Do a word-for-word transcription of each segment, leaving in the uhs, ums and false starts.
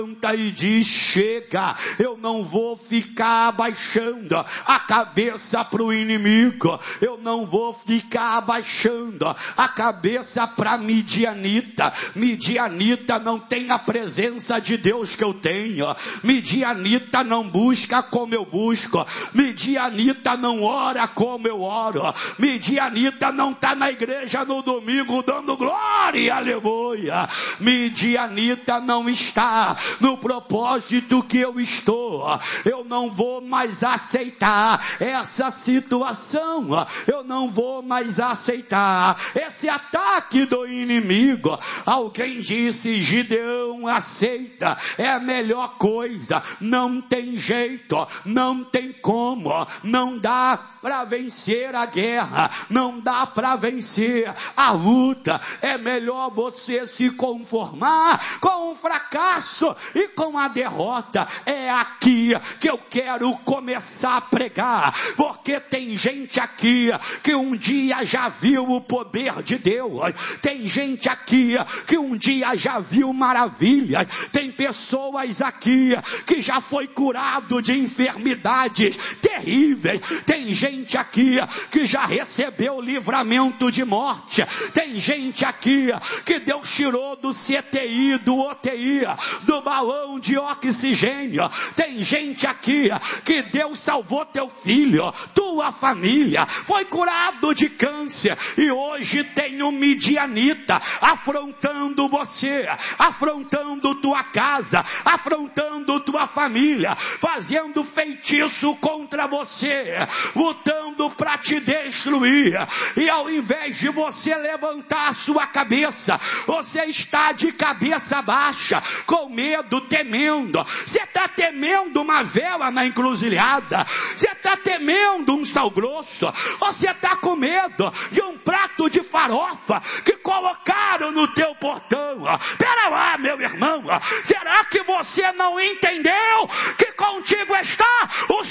e diz: chega, eu não vou ficar abaixando a cabeça para o inimigo, eu não vou ficar abaixando a cabeça para Midianita. Midianita não tem a presença de Deus que eu tenho, Midianita não busca como eu busco, Midianita não ora como eu oro, Midianita não está na igreja no domingo dando glória, aleluia. Midianita não está no propósito que eu estou. Eu não vou mais aceitar essa situação, eu não vou mais aceitar esse ataque do inimigo. Alguém disse: Gideão, aceita, é a melhor coisa, não tem jeito, não tem como, não dá para vencer a guerra, não dá para vencer a luta, é melhor você se conformar com o fracasso e com a derrota. É aqui que eu quero começar a pregar, porque tem gente aqui que um dia já viu o poder de Deus, tem gente aqui que um dia já viu maravilhas, tem pessoas aqui que já foi curado de enfermidades terríveis, tem gente aqui que já recebeu livramento de morte, tem gente aqui que Deus tirou do C T I, do U T I, do balão de oxigênio, tem gente aqui que Deus salvou teu filho, tua família, foi curado de câncer, e hoje tem um midianita afrontando você, afrontando tua casa, afrontando tua família, fazendo feitiço contra você, lutando para te destruir, e ao invés de você levantar a sua cabeça, você está de cabeça baixa, com medo, temendo. Você está temendo uma vela na encruzilhada, você está temendo um sal grosso, você está com medo de um prato de farofa que colocaram no teu portão. Pera lá, meu irmão, será que você não entendeu que contigo está o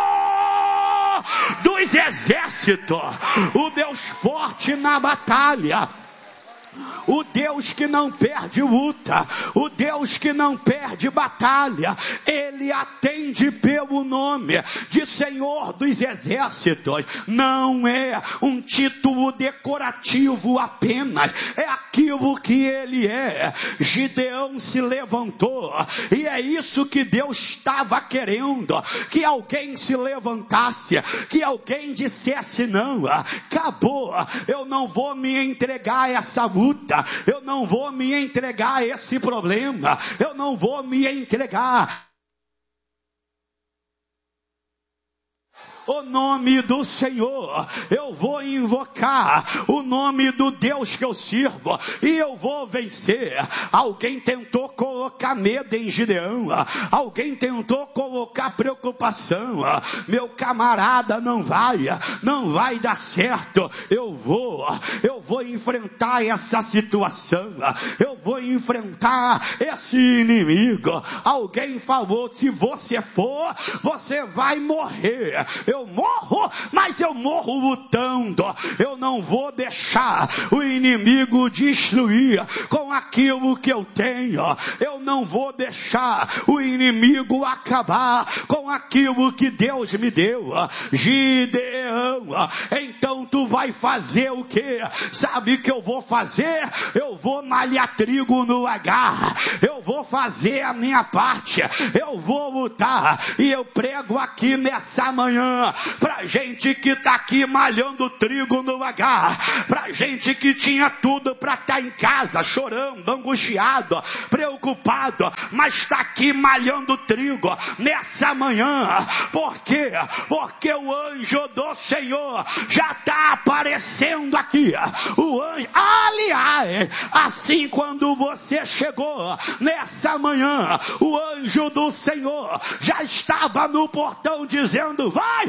Senhor dos exércitos, o Deus forte na batalha, o Deus que não perde luta, o Deus que não perde batalha? Ele atende pelo nome de Senhor dos Exércitos. Não é um título decorativo apenas, é aquilo que ele é. Gideão se levantou, e é isso que Deus estava querendo, que alguém se levantasse, que alguém dissesse: não, acabou, eu não vou me entregar a essa luta, eu não vou me entregar a esse problema, eu não vou me entregar. O nome do Senhor, eu vou invocar o nome do Deus que eu sirvo, e eu vou vencer. Alguém tentou colocar medo em Gideão, alguém tentou colocar preocupação: meu camarada, não vai, não vai dar certo. Eu vou, eu vou enfrentar essa situação, eu vou enfrentar esse inimigo. Alguém falou: se você for, você vai morrer. Eu morro, mas eu morro lutando. Eu não vou deixar o inimigo destruir com aquilo que eu tenho. Eu não vou deixar o inimigo acabar com aquilo que Deus me deu. Gideão, então tu vai fazer o que? Sabe o que eu vou fazer? Eu vou malhar trigo no lagar, eu vou fazer a minha parte, eu vou lutar. E eu prego aqui nessa manhã pra gente que tá aqui malhando trigo no lagar, pra gente que tinha tudo pra estar em casa chorando, angustiado, preocupado, mas está aqui malhando trigo nessa manhã. Por quê? Porque o anjo do Senhor já está aparecendo aqui. O anjo, aliás, assim quando você chegou nessa manhã, o anjo do Senhor já estava no portão dizendo: vai,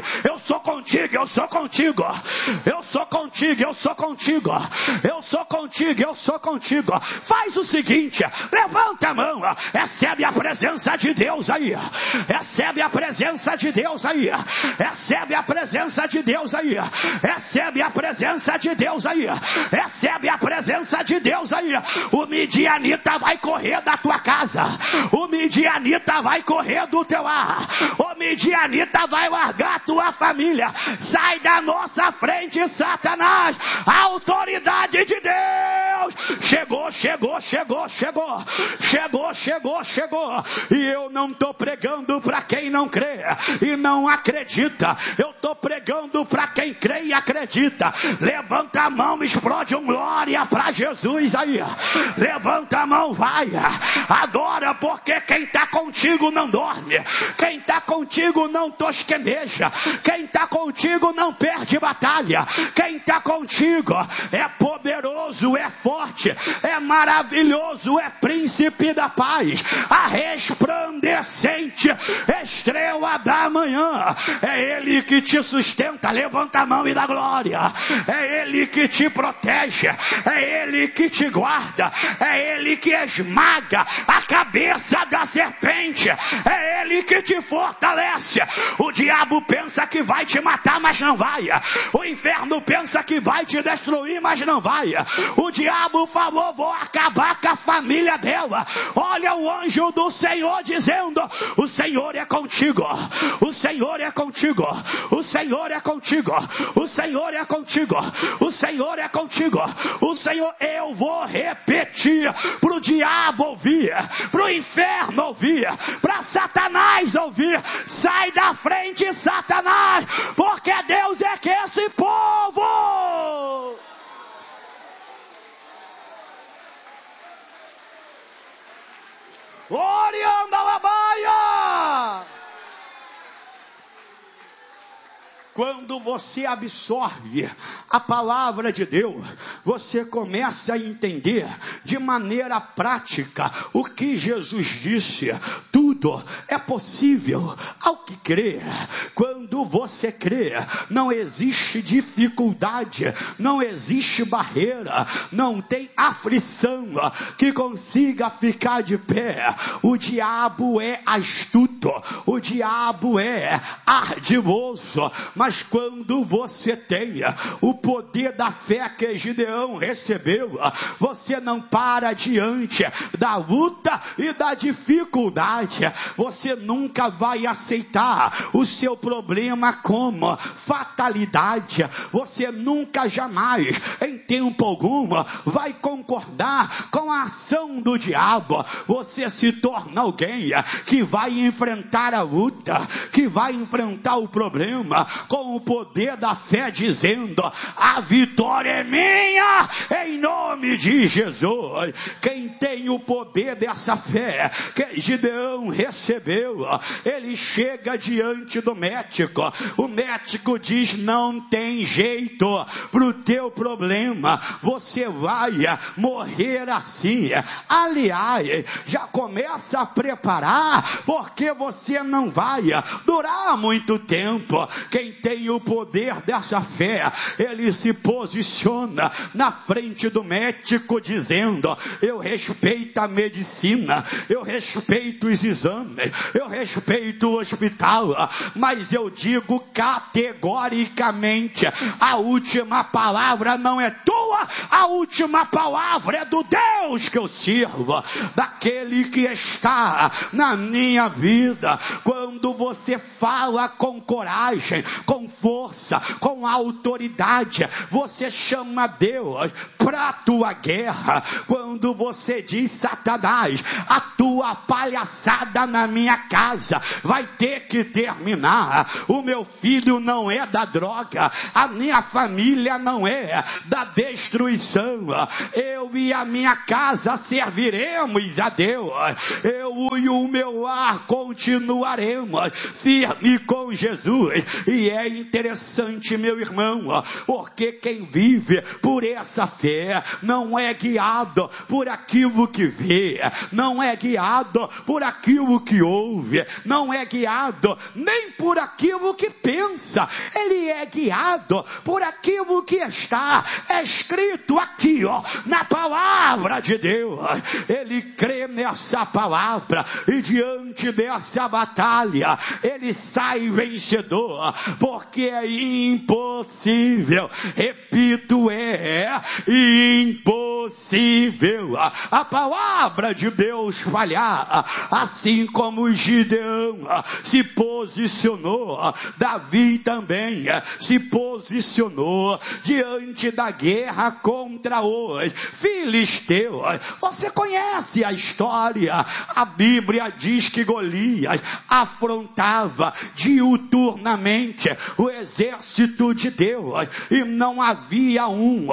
eu sou contigo, eu sou contigo, eu sou contigo, eu sou contigo, eu sou contigo, eu sou contigo. Faz o seguinte, levanta a mão, recebe a presença de Deus aí, recebe a presença de Deus aí, recebe a presença de Deus aí, recebe a presença de Deus aí, recebe a presença de Deus aí. O midianita vai correr da tua casa, o midianita vai correr do teu ar, o midianita vai largar a tua família. Sai da nossa frente, Satanás. A autoridade de Deus chegou, chegou, chegou, chegou, chegou, chegou, chegou. E eu não estou pregando para quem não crê e não acredita, eu estou pregando para quem crê e acredita. Levanta a mão, explode um glória para Jesus aí. Levanta a mão, vai, adora, porque quem está contigo não dorme, quem está contigo não tosqueneja, quem está contigo não perde batalha, quem está contigo é poderoso, é forte, é maravilhoso, é príncipe da paz, a resplandecente estrela da manhã. É Ele que te sustenta. Levanta a mão e dá glória. É Ele que te protege, é Ele que te guarda, é Ele que esmaga a cabeça da serpente, é Ele que te fortalece. O diabo pensa que vai te matar, mas não vai. O inferno pensa que vai te destruir, mas não vai. O diabo falou, vou acabar com a família dela. Olha o anjo do Senhor dizendo, o Senhor é contigo, o Senhor é contigo, o Senhor é contigo, o Senhor é contigo, o Senhor é contigo, o Senhor. Eu vou repetir para o diabo ouvir, para o inferno ouvir, para Satanás ouvir. Sai da frente, Satanás, porque Deus é que esse povo. Orianda Labaia. Quando você absorve a palavra de Deus, você começa a entender de maneira prática o que Jesus disse. Tudo é possível ao que crê. Quando você crê, não existe dificuldade, não existe barreira, não tem aflição que consiga ficar de pé. O diabo é astuto, o diabo é ardiloso, mas quando você tem o poder da fé que Gideão recebeu, você não para diante da luta e da dificuldade. Você nunca vai aceitar o seu problema como fatalidade. Você nunca, jamais, em tempo algum, vai concordar com a ação do diabo. Você se torna alguém que vai enfrentar a luta, que vai enfrentar o problema com o poder da fé, dizendo, a vitória é minha, em nome de Jesus. Quem tem o poder dessa fé que Gideão recebeu, ele chega diante do médico, o médico diz, não tem jeito para o teu problema, você vai morrer assim. Aliás, já começa a preparar, porque você não vai durar muito tempo. Quem tem o poder dessa fé, ele se posiciona na frente do médico dizendo, eu respeito a medicina, eu respeito os exames, eu respeito o hospital, mas eu digo categoricamente, a última palavra não é tua, a última palavra é do Deus que eu sirvo, daquele que está na minha vida. Quando você fala com coragem, com força, com autoridade, você chama Deus para a tua guerra. Quando você diz, Satanás, a tua palhaçada na minha casa vai ter que terminar. O meu filho não é da droga, a minha família não é da destruição destruição. Eu e a minha casa serviremos a Deus. Eu e o meu lar continuaremos firme com Jesus. E é interessante, meu irmão, porque quem vive por essa fé não é guiado por aquilo que vê, não é guiado por aquilo que ouve, não é guiado nem por aquilo que pensa. Ele é guiado por aquilo que está escrito aqui, ó, na palavra de Deus. Ele crê nessa palavra e diante dessa batalha ele sai vencedor, porque é impossível, repito, é impossível a palavra de Deus falhar. Assim como Gideão se posicionou, Davi também se posicionou diante da guerra contra os filisteus. Você conhece a história? A Bíblia diz que Golias afrontava diuturnamente o exército de Deus e não havia um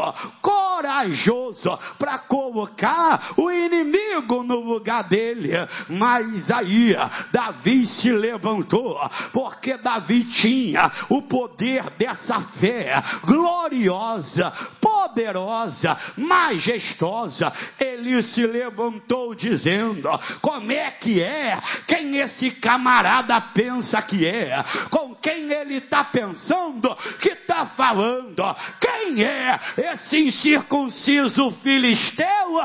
corajoso para colocar o inimigo no lugar dele. Mas aí Davi se levantou, porque Davi tinha o poder dessa fé gloriosa, poderosa, majestosa. Ele se levantou dizendo: como é que é? Quem esse camarada pensa que é? Com quem ele está pensando que está falando? Quem é esse incircunciso filisteu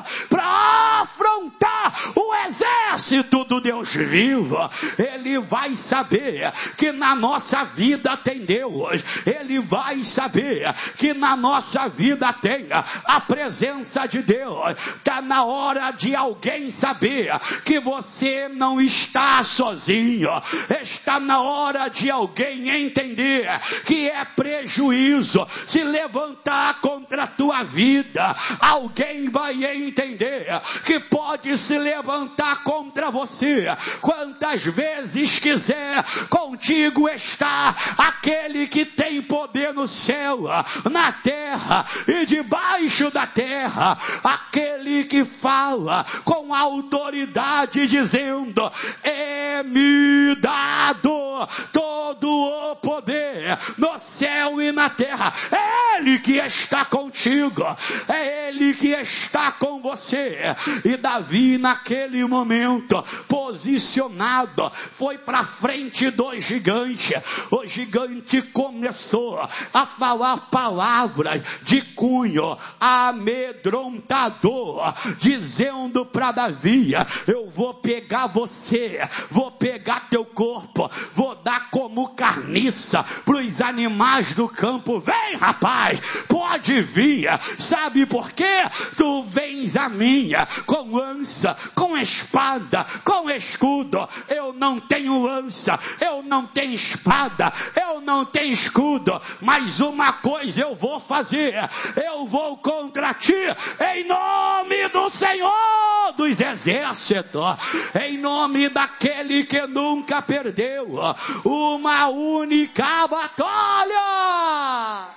para afrontar o exército do Deus vivo? Ele vai saber que na nossa vida tem Deus. Ele vai saber que na nossa vida tem a presença de Deus. Está na hora de alguém saber que você não está sozinho. Está na hora de alguém entender que é prejuízo se levantar contra a tua vida. Alguém vai entender que pode se levantar contra você quantas vezes quiser. Contigo está aquele que tem poder no céu, na terra e debaixo da terra, aquele que fala com autoridade dizendo: é-me dado todo o poder no céu e na terra. É Ele que está contigo, é Ele que está com você. E Davi, naquele momento, posicionado, foi para frente do gigante. O gigante começou a falar palavras de cunho amedrontador, dizendo para Davi: eu vou pegar você, vou pegar teu corpo, vou dar como carniça para os animais do campo. Vem, rapaz, pode vir. Sabe por quê? Tu vens a mim com lança, com espada, com escudo. Eu não tenho lança, eu não tenho espada, eu não tenho escudo, mas uma coisa eu vou fazer: eu vou contra ti em nome do Senhor dos exércitos, em nome daquele que nunca perdeu uma única batalha.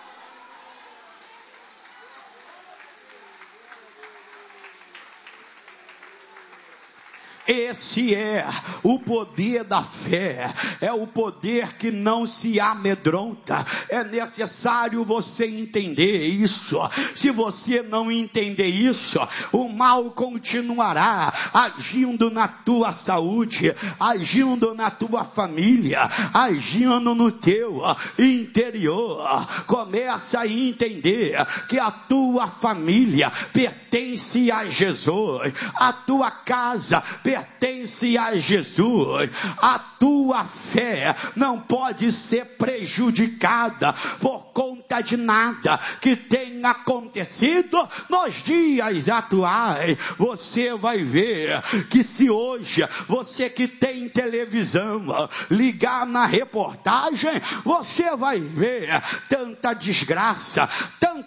Esse é o poder da fé, é o poder que não se amedronta. É necessário você entender isso. Se você não entender isso, o mal continuará agindo na tua saúde, agindo na tua família, agindo no teu interior. Começa a entender que a tua família pertence a Jesus, a tua casa pertence pertence a Jesus. A tua fé não pode ser prejudicada por conta de nada que tenha acontecido nos dias atuais. Você vai ver que se hoje você que tem televisão ligar na reportagem, você vai ver tanta desgraça, tanta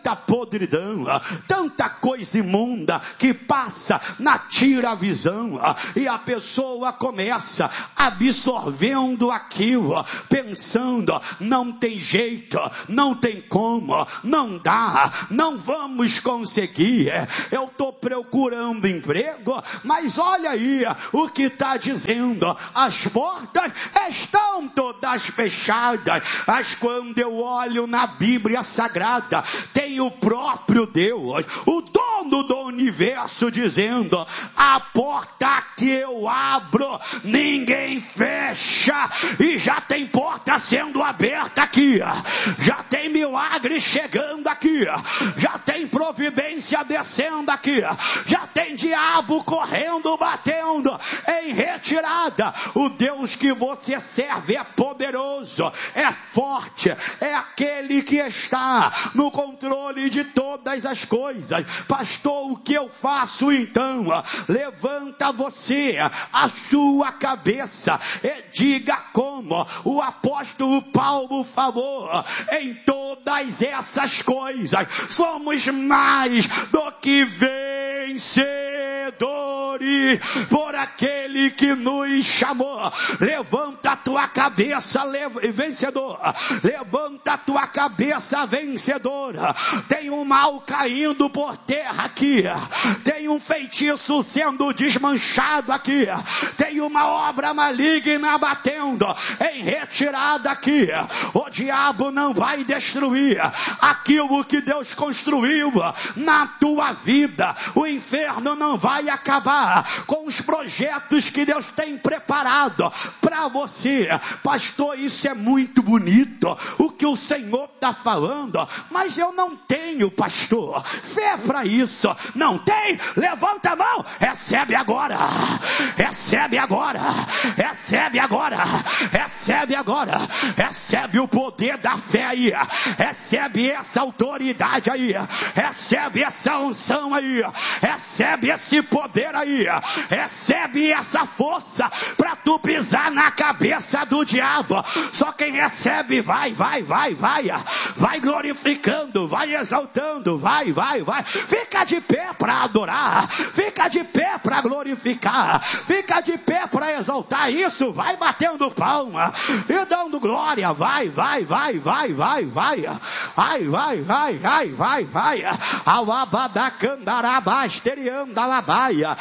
tanta podridão, tanta coisa imunda que passa na tira visão, e a pessoa começa absorvendo aquilo, pensando, não tem jeito, não tem como, não dá, não vamos conseguir, eu estou procurando emprego, mas olha aí o que está dizendo, as portas estão todas fechadas, mas quando eu olho na Bíblia Sagrada, tem o próprio Deus, o dono do universo, dizendo, a porta que eu abro, ninguém fecha, e já tem porta sendo aberta aqui, já tem milagre chegando aqui, já tem providência descendo aqui, já tem diabo correndo, batendo em retirada. O Deus que você serve é poderoso, é forte, é aquele que está no controle de todas as coisas. Pastor, o que eu faço então? Levanta você a sua cabeça e diga como o apóstolo Paulo falou, em todas essas coisas somos mais do que vencedores por aquele que nos chamou. Levanta a tua cabeça, vencedor. Levanta a tua cabeça, vencedora. Tem um mal caindo por terra aqui, tem um feitiço sendo desmanchado aqui, tem uma obra maligna batendo em retirada aqui. O diabo não vai destruir aquilo que Deus construiu na tua vida. O inferno não vai acabar com os projetos que Deus tem preparado para você. Pastor, isso é muito bonito, o que o Senhor está falando, mas eu não tenho, pastor, fé para isso. Não tem? Levanta a mão, recebe agora, recebe agora, recebe agora, recebe agora, recebe o poder da fé aí, recebe essa autoridade aí, recebe essa unção aí, recebe esse poder aí, recebe essa força para tu pisar na cabeça do diabo. Só quem recebe vai, vai, vai, vai, vai glorificando, vai exaltando, vai, vai, vai, fica de pé para adorar, fica de pé para glorificar, fica de pé para exaltar. Isso, vai batendo palma e dando glória, vai, vai, vai, vai, vai, vai, vai, vai, vai, vai, vai, vai, alabada candaraba, esterianda labaia,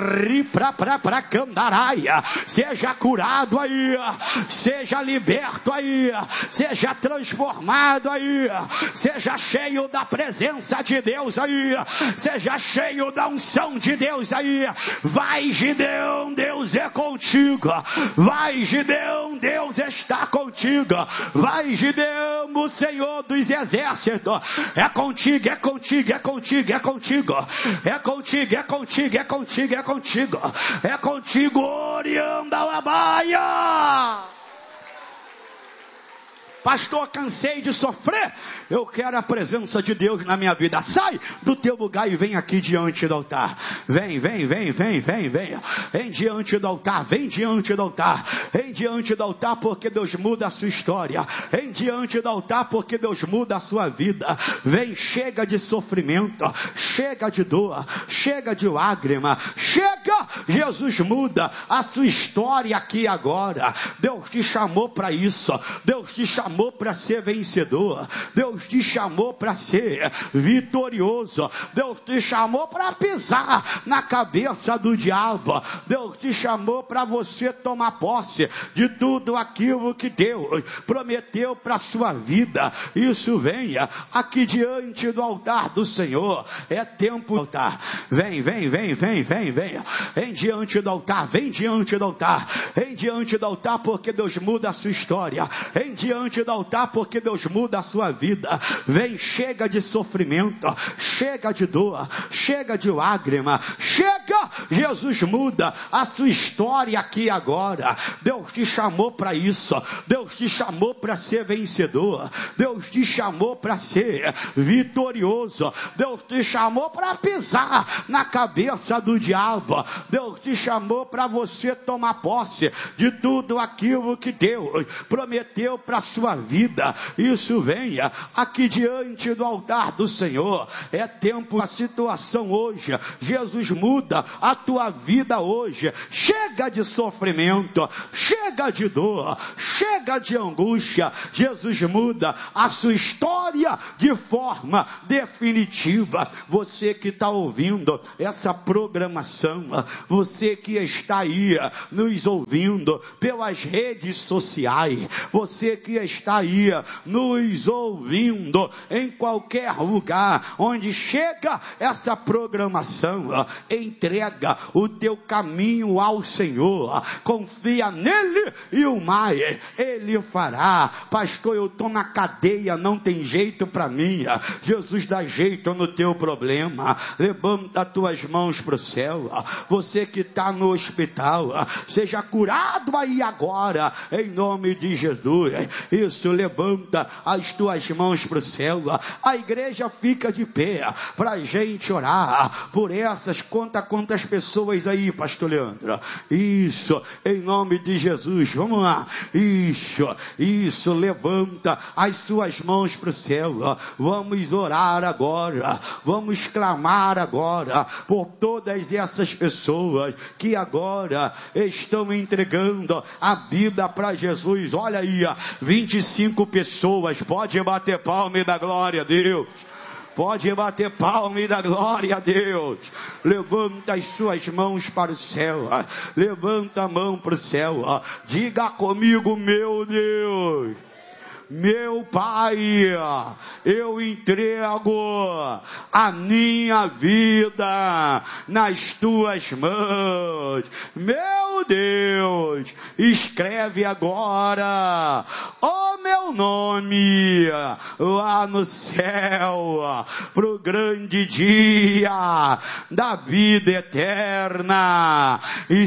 ripra pra pra candaraia, seja curado aí, seja liberto aí, seja transformado aí, seja cheio da presença de Deus aí, seja cheio da unção de Deus aí. Vai, Gideão, Deus é contigo. Vai, Gideão, Deus está contigo. Vai, Gideão, o Senhor dos exércitos é contigo, é contigo, é contigo, é contigo, é contigo, é contigo, é contigo, é contigo, é contigo, Orianda Labaia. Pastor, cansei de sofrer, eu quero a presença de Deus na minha vida. Sai do teu lugar e vem aqui diante do altar. Vem, vem, vem, vem, vem, vem. Vem diante do altar, vem diante do altar. Vem diante do altar porque Deus muda a sua história. Vem diante do altar porque Deus muda a sua vida. Vem, chega de sofrimento, chega de dor, chega de lágrima, chega. Jesus muda a sua história aqui agora. Deus te chamou para isso. Deus te chamou para ser vencedor, Deus te chamou para ser vitorioso, Deus te chamou para pisar na cabeça do diabo, Deus te chamou para você tomar posse de tudo aquilo que Deus prometeu para a sua vida. Isso, venha aqui diante do altar do Senhor, é tempo do altar. Vem, vem, vem, vem, vem, vem, vem diante do altar, vem diante do altar, vem diante do altar porque Deus muda a sua história, vem diante do altar porque Deus muda a sua vida. Vem, chega de sofrimento, chega de dor, chega de lágrima, chega. Jesus muda a sua história aqui agora. Deus te chamou para isso, Deus te chamou para ser vencedor, Deus te chamou para ser vitorioso, Deus te chamou para pisar na cabeça do diabo, Deus te chamou para você tomar posse de tudo aquilo que Deus prometeu para a sua vida. Isso venha aqui diante do altar do Senhor. É tempo, a situação hoje. Jesus muda a tua vida hoje. Chega de sofrimento, chega de dor, chega de angústia. Jesus muda a sua história de forma definitiva. Você que está ouvindo essa programação, você que está aí nos ouvindo pelas redes sociais, você que está aí nos ouvindo em qualquer lugar onde chega essa programação, entrega o teu caminho ao Senhor, confia nele e o mais ele fará. Pastor, eu estou na cadeia, não tem jeito para mim. Jesus dá jeito no teu problema. Levanta as tuas mãos para o céu. Você que está no hospital, seja curado aí agora, em nome de Jesus. Isso, levanta as tuas mãos para o céu. A igreja fica de pé para a gente orar por essas. Conta quantas pessoas aí, pastor Leandro. Isso, em nome de Jesus. Vamos lá. Isso, isso, levanta as suas mãos para o céu. Vamos orar agora. Vamos clamar agora por todas essas pessoas que agora estão entregando a vida para Jesus. Olha aí, vinte e cinco pessoas. Pode bater palma e dar glória a Deus. Pode bater palma e dar glória a Deus. Levanta as suas mãos para o céu. Levanta a mão para o céu. Diga comigo, meu Deus. Meu Pai, eu entrego a minha vida nas tuas mãos. Meu Deus, escreve agora o meu nome lá no céu, pro grande dia da vida eterna, e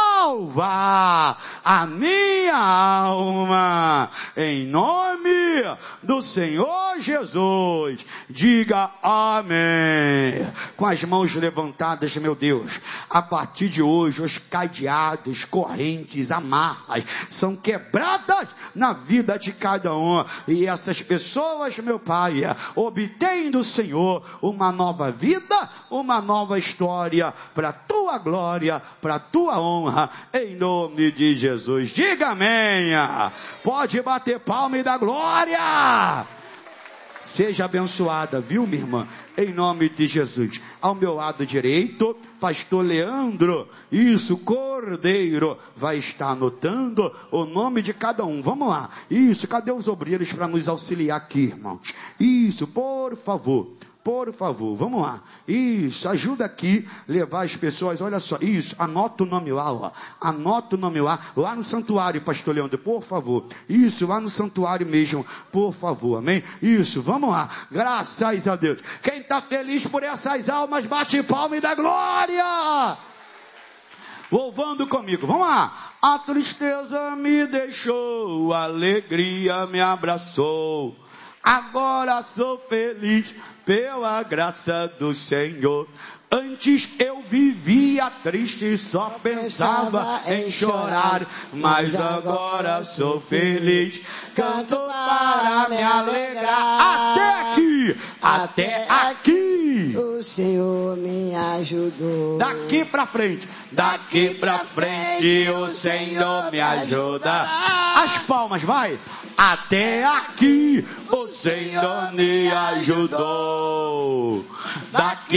salva a minha alma, em nome do Senhor Jesus. Diga amém. Com as mãos levantadas, meu Deus, a partir de hoje os cadeados, correntes, amarras são quebradas na vida de cada um, e essas pessoas, meu Pai, obtêm do Senhor uma nova vida, uma nova história, para a tua glória, para a tua honra, em nome de Jesus. Diga amém. Pode bater palma e dar glória. Seja abençoada, viu, minha irmã? Em nome de Jesus. Ao meu lado direito, pastor Leandro, isso, Cordeiro, vai estar anotando o nome de cada um. Vamos lá. Isso, cadê os obreiros para nos auxiliar aqui, irmãos? Isso, por favor. Por favor, vamos lá. Isso, ajuda aqui, levar as pessoas, olha só, isso, anota o nome lá, ó. Anota o nome lá, lá no santuário, pastor Leandro, por favor. Isso, lá no santuário mesmo, por favor, amém? Isso, vamos lá. Graças a Deus. Quem está feliz por essas almas, bate palma e dá glória. Louvando comigo, vamos lá. A tristeza me deixou, a alegria me abraçou. Agora sou feliz pela graça do Senhor. Antes eu vivia triste e só pensava em chorar, mas agora sou feliz, canto para me alegrar. Até aqui, até aqui, o Senhor me ajudou. Daqui pra frente, daqui pra frente o Senhor me ajuda. As palmas, vai. Até aqui o Senhor me ajudou. Daqui